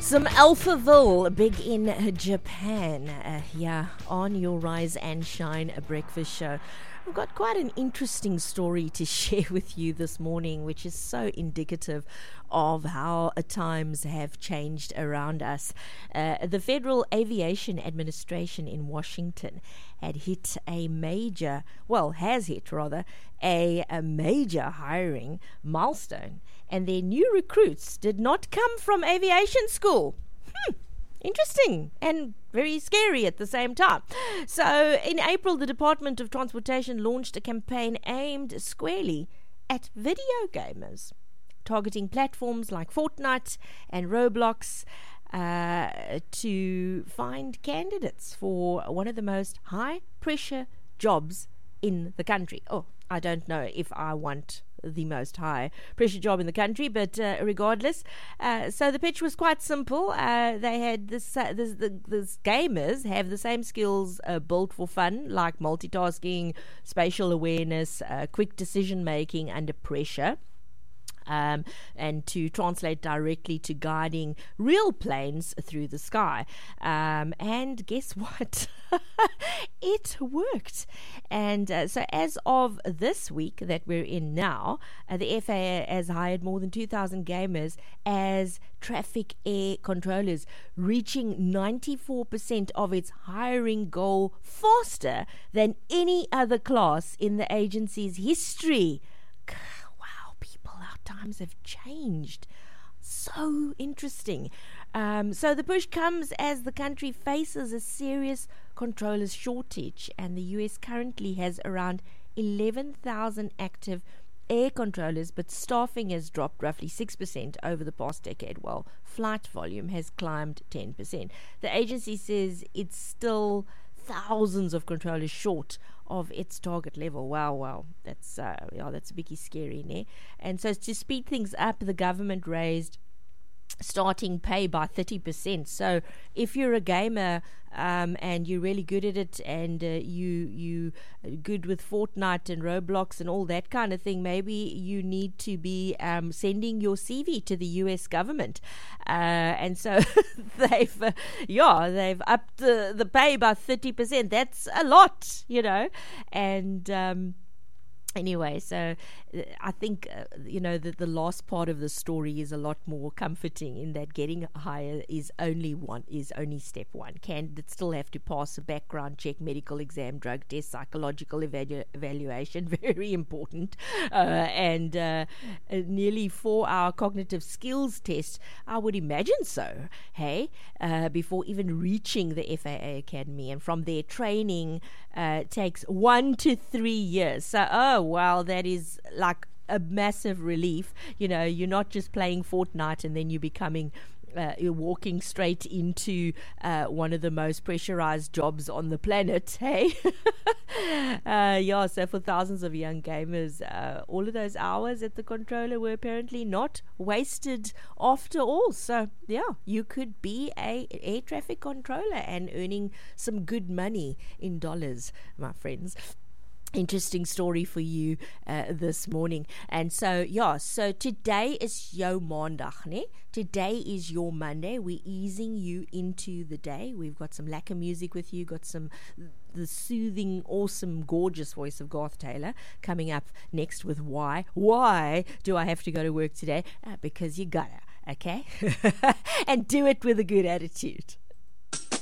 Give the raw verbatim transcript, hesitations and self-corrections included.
Some Alphaville, big in Japan. Uh, yeah, on your Rise and Shine a breakfast show. I've got quite an interesting story to share with you this morning, which is so indicative of how uh, times have changed around us. Uh, the Federal Aviation Administration in Washington had hit a major, well, has hit rather, a, a major hiring milestone. And their new recruits did not come from aviation school. Hmm. Interesting and very scary at the same time. So in April, the Department of Transportation launched a campaign aimed squarely at video gamers, targeting platforms like Fortnite and Roblox uh, to find candidates for one of the most high-pressure jobs in the country. Oh, I don't know if I want the most high pressure job in the country, but uh, regardless, uh, so the pitch was quite simple. Uh, they had this, uh, this the this gamers have the same skills uh, built for fun, like multitasking, spatial awareness, uh, quick decision making under pressure. Um, and to translate directly to guiding real planes through the sky. Um, and guess what? It worked. And uh, so as of this week that we're in now, uh, the F A A has hired more than two thousand gamers as traffic air controllers, reaching ninety-four percent of its hiring goal faster than any other class in the agency's history. Times have changed. So interesting. Um, so the push comes as the country faces a serious controllers shortage, and the U S currently has around eleven thousand active air controllers, but staffing has dropped roughly six percent over the past decade, while flight volume has climbed ten percent. The agency says it's still thousands of controllers short of its target level. Wow, wow, that's uh, yeah, that's a bit scary, né? And so to speed things up, the government raised starting pay by thirty percent. So if you're a gamer um, and you're really good at it, and uh, you you good with Fortnite and Roblox and all that kind of thing, maybe you need to be um, sending your C V to the U S government. Uh, and so they've uh, yeah they've upped the, the pay by thirty percent. That's a lot, you know. And um, Anyway, so uh, I think, uh, you know, that the last part of the story is a lot more comforting, in that getting higher is only one, is only step one. Candidates still have to pass a background check, medical exam, drug test, psychological evalu- evaluation, very important, uh, and uh, a nearly four-hour cognitive skills test, I would imagine so, hey, uh, before even reaching the F A A Academy. And from their training uh, takes one to three years. So, oh, well, that is like a massive relief. You know, you're not just playing Fortnite and then you're becoming uh, you're walking straight into uh, one of the most pressurized jobs on the planet, hey? uh, yeah, so for thousands of young gamers, uh, all of those hours at the controller were apparently not wasted after all. So yeah, you could be a air traffic controller and earning some good money in dollars, my friends. Interesting story for you uh, this morning. And so, yeah, so today is your Maandag, ne? Today is your Monday. We're easing you into the day. We've got some lacquer music with you, got some the soothing, awesome, gorgeous voice of Garth Taylor coming up next with Why. Why do I have to go to work today? Uh, because you gotta, okay? And do it with a good attitude.